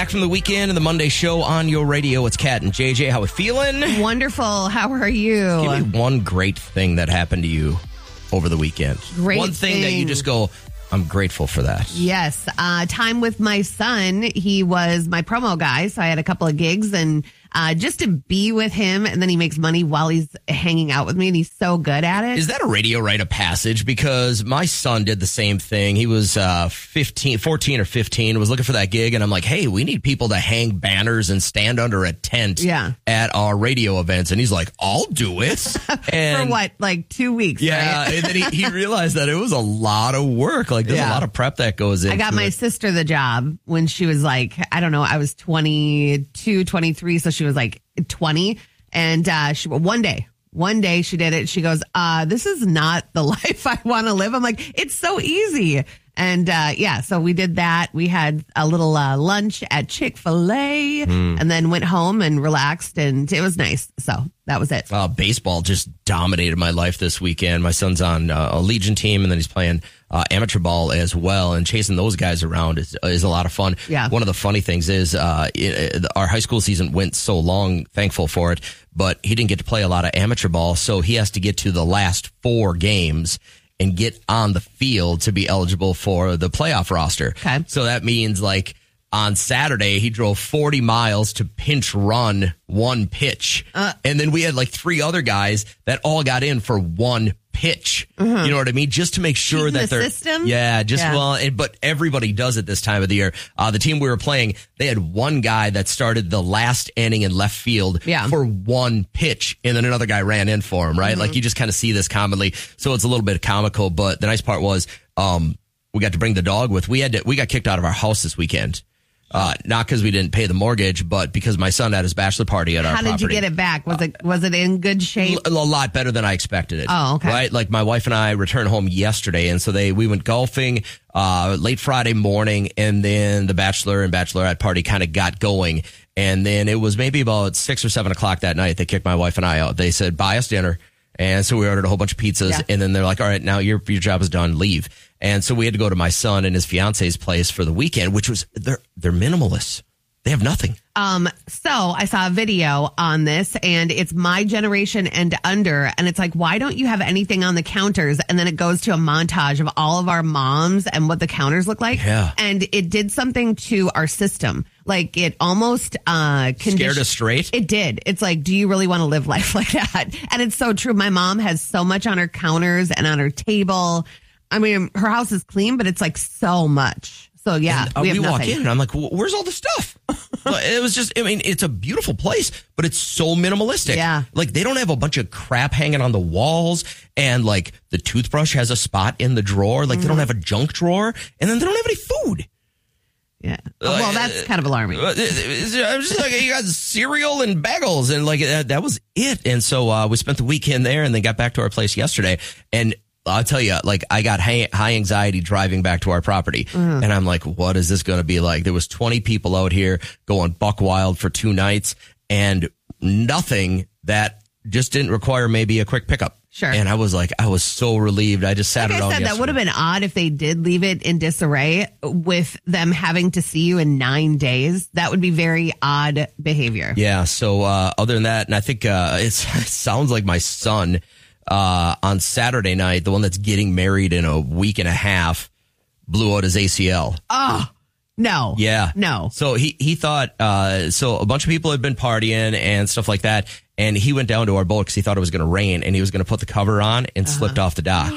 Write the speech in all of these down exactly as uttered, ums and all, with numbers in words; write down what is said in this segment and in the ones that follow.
Back from the weekend and the Monday show on your radio. It's Kat and J J. How we feeling? Wonderful. How are you? Give me one great thing that happened to you over the weekend. Great One thing, thing. that you just go, I'm grateful for that. Yes. Uh, time with my son. He was my promo guy, so I had a couple of gigs and uh, just to be with him, and then he makes money while he's hanging out with me, and he's so good at it. Is that a radio rite of passage? Because my son did the same thing. He was uh, fifteen, fourteen or fifteen, was looking for that gig, and I'm like, hey, we need people to hang banners and stand under a tent Yeah. at our radio events. And he's like, I'll do it. And For what, like two weeks, yeah, right? and then he, he realized that it was a lot of work. Like, there's Yeah. a lot of prep that goes into I got my it. sister the job when she was like, I don't know, I was twenty-two, twenty-three, so she was like twenty. And uh, she one day, one day she did it. She goes, uh, this is not the life I want to live. I'm like, it's so easy. And uh, yeah, so we did that. We had a little uh, lunch at Chick-fil-A Hmm. and then went home and relaxed, and it was nice. So that was it. Uh, baseball just dominated my life this weekend. My son's on uh, a Legion team, and then he's playing uh, amateur ball as well. And chasing those guys around is, is a lot of fun. Yeah. One of the funny things is uh, it, our high school season went so long, thankful for it, but he didn't get to play a lot of amateur ball, so he has to get to the last four games and get on the field to be eligible for the playoff roster. Okay. So that means like on Saturday, he drove forty miles to pinch run one pitch. Uh, and then we had like three other guys that all got in for one pitch. You know what I mean? Just to make sure Cheating that the they're system? Yeah, just Yeah. well, and, but everybody does it this time of the year. Uh, the team we were playing, they had one guy that started the last inning in left field Yeah. for one pitch, and then another guy ran in for him, right? Mm-hmm. Like you just kind of see this commonly. So it's a little bit comical, but the nice part was um, we got to bring the dog with. We had to, we got kicked out of our house this weekend. Uh, not because we didn't pay the mortgage, but because my son had his bachelor party at our How did property. you get it back? Was it was it in good shape? A lot better than I expected it. Oh, okay. Right? Like my wife and I returned home yesterday, and so they we went golfing uh late Friday morning, and then the bachelor and bachelorette party kind of got going, and then it was maybe about six or seven o'clock that night. They kicked my wife and I out. They said, buy us dinner. And so we ordered a whole bunch of pizzas, Yeah. and then they're like, all right, now your your job is done, leave. And so we had to go to my son and his fiance's place for the weekend, which was, they're they're minimalists. They have nothing. Um, so I saw a video on this, and it's my generation and under, and it's like, why don't you have anything on the counters? And then it goes to a montage of all of our moms and what the counters look like. Yeah. And it did something to our system. Like it almost, uh, Scared condition- us straight. It did. It's like, do you really want to live life like that? And it's so true. My mom has so much on her counters and on her table. I mean, her house is clean, but it's like so much. So yeah, And, uh, we we have walk nothing. in and I'm like, "Wh- where's all the stuff? But it was just, I mean, it's a beautiful place, but it's so minimalistic. Yeah. Like they don't have a bunch of crap hanging on the walls, and like the toothbrush has a spot in the drawer. Like they don't have a junk drawer, and then they don't have any food. Yeah. Well, that's kind of alarming. Uh, I'm just like, you got cereal and bagels, and like that, that was it. And so uh, we spent the weekend there, and then got back to our place yesterday. And I'll tell you, like I got high, high anxiety driving back to our property, Mm-hmm. and I'm like, what is this going to be like? There was twenty people out here going buck wild for two nights, and nothing that just didn't require maybe a quick pickup. Sure. And I was like, I was so relieved. I just sat Like I around said, that yesterday. would have been odd if they did leave it in disarray with them having to see you in nine days. That would be very odd behavior. Yeah. So uh, other than that, and I think uh, it's, it sounds like my son uh, on Saturday night, the one that's getting married in a week and a half, blew out his A C L. Oh, no. Yeah. No. So he, he thought, uh, so a bunch of people had been partying and stuff like that. And he went down to our boat because he thought it was going to rain, and he was going to put the cover on and Uh-huh. slipped off the dock.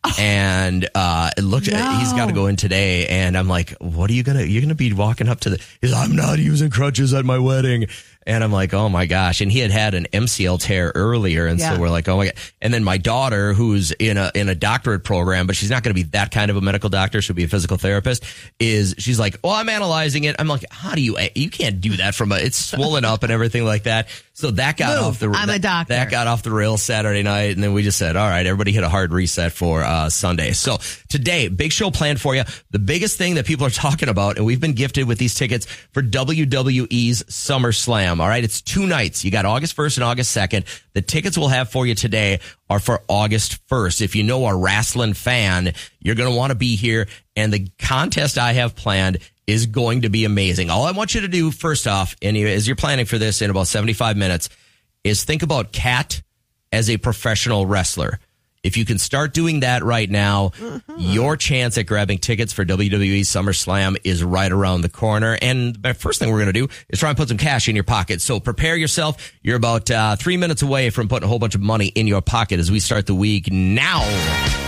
And uh, it looked, No. he's got to go in today. And I'm like, what are you going to, you're going to be walking up to the, he's like, I'm not using crutches at my wedding. And I'm like, oh my gosh. And he had had an M C L tear earlier. And Yeah. so we're like, oh my God. And then my daughter, who's in a, in a doctorate program, but she's not going to be that kind of a medical doctor. She'll be a physical therapist, is she's like, well, I'm analyzing it. I'm like, how do you, you can't do that from a, it's swollen up and everything like that. So that got Move. off the, I'm a that, doctor. that got off the rails Saturday night. And then we just said, all right, everybody hit a hard reset for uh, Sunday. So today, big show planned for you. The biggest thing that people are talking about, and we've been gifted with these tickets for W W E's SummerSlam. All right. It's two nights. You got August first and August second. The tickets we'll have for you today are for August first. If you know a wrestling fan, you're going to want to be here. And the contest I have planned is going to be amazing. All I want you to do first off, and you, as you're planning for this in about seventy-five minutes, is think about Kat as a professional wrestler. If you can start doing that right now, mm-hmm. your chance at grabbing tickets for W W E SummerSlam is right around the corner. And the first thing we're going to do is try and put some cash in your pocket. So prepare yourself. You're about uh, three minutes away from putting a whole bunch of money in your pocket as we start the week now.